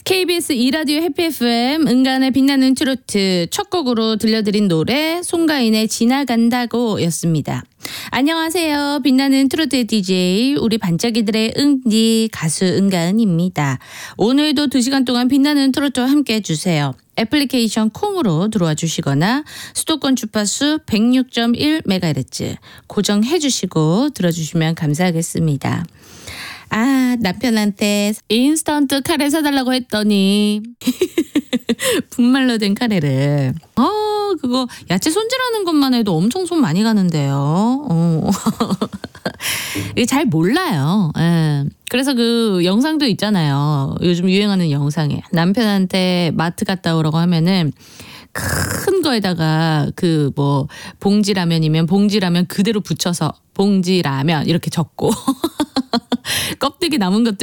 KBS 2라디오 해피 FM 은간의 빛나는 트로트 첫 곡으로 들려드린 노래 송가인의 지나간다고 였습니다. 안녕하세요. 빛나는 트로트 DJ 우리 반짝이들의 응디 가수 은가은입니다. 오늘도 2시간 동안 빛나는 트로트와 함께 해주세요. 애플리케이션 콩으로 들어와 주시거나 수도권 주파수 106.1MHz 고정해 주시고 들어주시면 감사하겠습니다. 남편한테 인스턴트 카레 사달라고 했더니 분말로 된 카레를 그거 야채 손질하는 것만 해도 엄청 손 많이 가는데요. 이게 잘 몰라요. 그래서 그 영상도 있잖아요. 요즘 유행하는 영상에 남편한테 마트 갔다 오라고 하면은 큰 거에다가 그 뭐 봉지라면이면 봉지라면 그대로 붙여서 봉지라면 이렇게 적고 껍데기 남은 것들